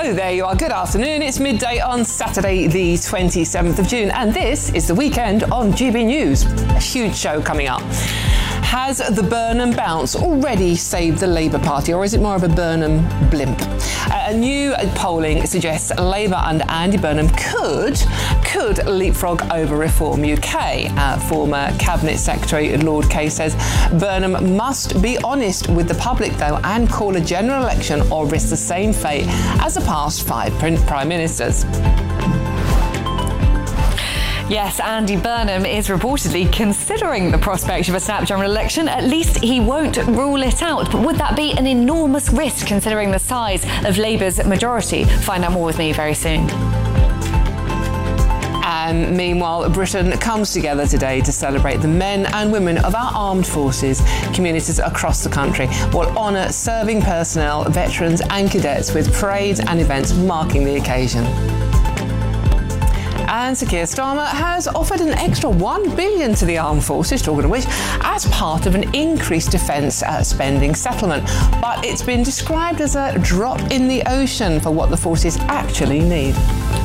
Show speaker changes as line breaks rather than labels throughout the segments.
Oh, there you are. Good afternoon. It's midday on Saturday, the 27th of June, and this is the weekend on GB News. A huge show coming up. Has the Burnham bounce already saved the Labour Party, or is it more of a Burnham blimp? A new polling suggests Labour under Andy Burnham could leapfrog over Reform UK. Former Cabinet Secretary Lord Kay says Burnham must be honest with the public, though, and call a general election or risk the same fate as the past 5 Prime Ministers.
Yes, Andy Burnham is reportedly considering the prospect of a snap general election. At least he won't rule it out. But would that be an enormous risk considering the size of Labour's majority? Find out more with me very soon.
And meanwhile, Britain comes together today to celebrate the men and women of our armed forces. Communities across the country will honour serving personnel, veterans and cadets with parades and events marking the occasion. And Sir Keir Starmer has offered an extra $1 billion to the armed forces, talking of which, as part of an increased defence spending settlement. But it's been described as a drop in the ocean for what the forces actually need.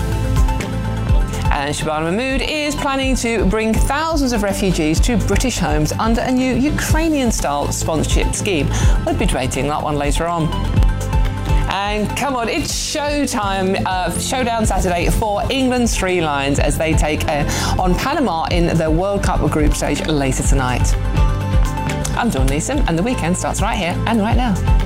And Shabana Mahmood is planning to bring thousands of refugees to British homes under a new Ukrainian-style sponsorship scheme. We'll be debating that one later on. And come on, it's showtime, showdown Saturday for England's Three Lions as they take on Panama in the World Cup group stage later tonight. I'm Dawn Neeson, and the weekend starts right here and right now.